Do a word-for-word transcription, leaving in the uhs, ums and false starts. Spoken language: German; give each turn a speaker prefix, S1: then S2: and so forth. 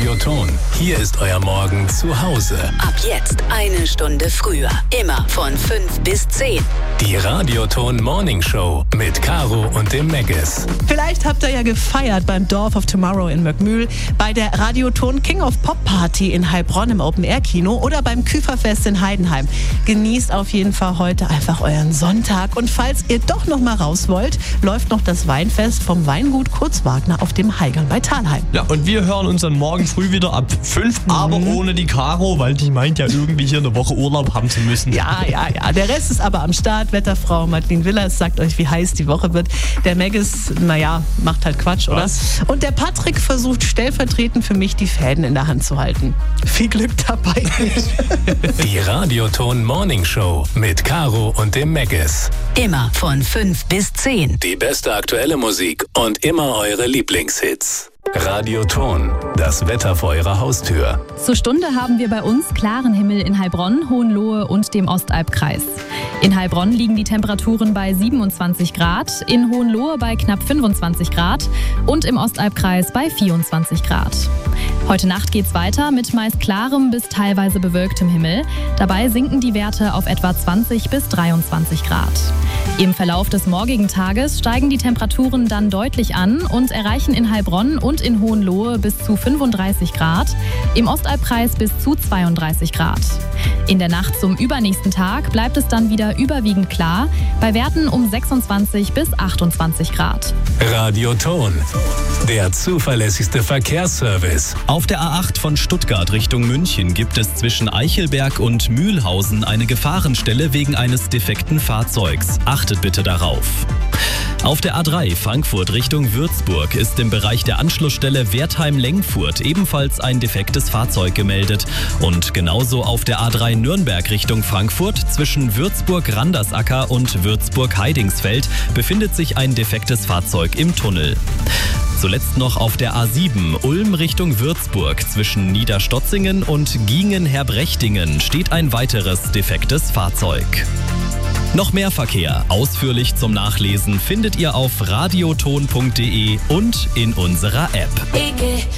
S1: Radioton. Hier ist euer Morgen zu Hause.
S2: Ab jetzt eine Stunde früher. Immer von fünf bis zehn.
S1: Die Radioton Morning Show mit Caro und dem Meggis.
S3: Vielleicht habt ihr ja gefeiert beim Dorf of Tomorrow in Möckmühl, bei der Radioton King of Pop Party in Heilbronn im Open-Air-Kino oder beim Küferfest in Heidenheim. Genießt auf jeden Fall heute einfach euren Sonntag. Und falls ihr doch noch mal raus wollt, läuft noch das Weinfest vom Weingut Kurzwagner auf dem Heigern bei Thalheim.
S4: Ja, und wir hören uns dann morgen früh wieder ab fünf, mhm. aber ohne die Caro, weil die meint ja irgendwie hier eine Woche Urlaub haben zu müssen.
S3: Ja, ja, ja. Der Rest ist aber am Start. Wetterfrau Madeleine Willers sagt euch, wie heiß die Woche wird. Der Meggis, naja, macht halt Quatsch, oder?
S4: Was?
S3: Und der Patrick versucht stellvertretend für mich die Fäden in der Hand zu halten. Viel Glück dabei.
S1: Die Radioton Morning Show mit Caro und dem Meggis.
S2: Immer von fünf bis zehn.
S1: Die beste aktuelle Musik und immer eure Lieblingshits. Radioton, das Wetter vor eurer Haustür.
S5: Zur Stunde haben wir bei uns klaren Himmel in Heilbronn, Hohenlohe und dem Ostalbkreis. In Heilbronn liegen die Temperaturen bei siebenundzwanzig Grad, in Hohenlohe bei knapp fünfundzwanzig Grad und im Ostalbkreis bei vierundzwanzig Grad. Heute Nacht geht's weiter mit meist klarem bis teilweise bewölktem Himmel. Dabei sinken die Werte auf etwa zwanzig bis dreiundzwanzig Grad. Im Verlauf des morgigen Tages steigen die Temperaturen dann deutlich an und erreichen in Heilbronn und in Hohenlohe bis zu fünfunddreißig Grad, im Ostalbkreis bis zu zweiunddreißig Grad. In der Nacht zum übernächsten Tag bleibt es dann wieder überwiegend klar, bei Werten um sechsundzwanzig bis achtundzwanzig Grad.
S1: Radioton, der zuverlässigste Verkehrsservice.
S6: Auf der A acht von Stuttgart Richtung München gibt es zwischen Eichelberg und Mühlhausen eine Gefahrenstelle wegen eines defekten Fahrzeugs. Achtet bitte darauf. Auf der A drei Frankfurt Richtung Würzburg ist im Bereich der Anschlussstelle Wertheim-Lengfurt ebenfalls ein defektes Fahrzeug gemeldet. Und genauso auf der A drei Nürnberg Richtung Frankfurt zwischen Würzburg-Randersacker und Würzburg-Heidingsfeld befindet sich ein defektes Fahrzeug im Tunnel. Zuletzt noch auf der A sieben Ulm Richtung Würzburg zwischen Niederstotzingen und Giengen-Herbrechtingen steht ein weiteres defektes Fahrzeug. Noch mehr Verkehr, ausführlich zum Nachlesen, findet ihr auf radioton punkt de und in unserer App.